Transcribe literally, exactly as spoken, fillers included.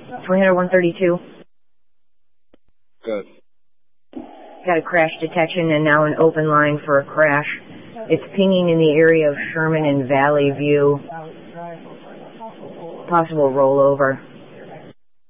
three hundred one thirty-two. Good. Got a crash detection and now an open line for a crash. It's pinging in the area of Sherman and Valley View. Possible rollover.